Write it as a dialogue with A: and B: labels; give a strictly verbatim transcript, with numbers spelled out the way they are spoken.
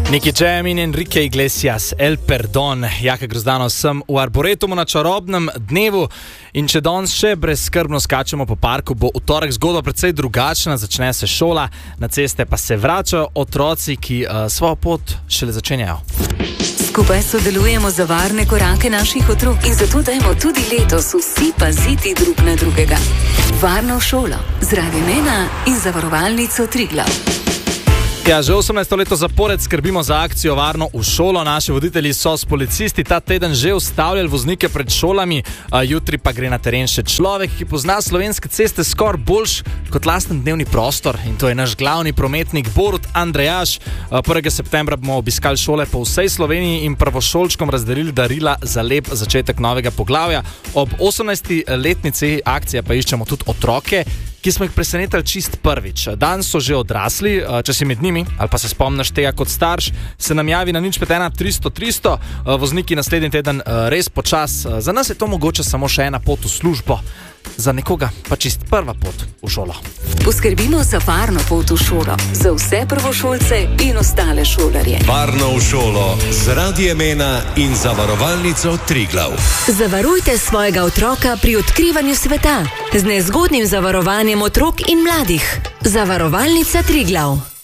A: Nicky Jam in Enrique Iglesias, El Perdón. Jaka Grozdano sem v Arboretumu na čarobnem dnevu in če danes še brezskrbno skačemo po parku, bo v torek zgodba precej drugačna, začne se šola, na ceste pa se vračajo otroci, ki uh, svojo pot šele začenjajo.
B: Skupaj sodelujemo za varne korake naših otrok in zato dajmo tudi letos vsi paziti drug na drugega. Varno šolo z Radijem ena in Zavarovalnico Triglav.
A: Ja, že osemnajsto leto zapored skrbimo za akcijo Varno v šolo. Naši voditelji so s policisti ta teden že ustavljali voznike pred šolami, jutri pa gre na teren še človek, ki pozna slovenske ceste skoraj boljš kot lasten dnevni prostor, in to je naš glavni prometnik Borut Andrejaš. prvega septembra bomo obiskali šole po vsej Sloveniji in prvošolčkom razdelili darila za lep začetek novega poglavja. Ob osemnajsti letnici akcije pa iščemo tudi otroke, ki smo jih presenetili čist prvič. Danes so že odrasli, če si med njimi ali pa se spomniš tega kot starš, se nam javi na nič pet ena tristo tristo, vozniki naslednji teden res počas. Za nas je to mogoče samo še ena pot v službo, za nekoga pa čist prva pot v šolo.
B: Poskrbimo za varno pot v šolo, za vse prvošolce in ostale šolarje.
C: Varno v šolo z Radijem ena in Zavarovalnico Triglav.
B: Zavarujte svojega otroka pri odkrivanju sveta z nezgodnim zavarovanjem otrok in mladih. Zavarovalnica Triglav.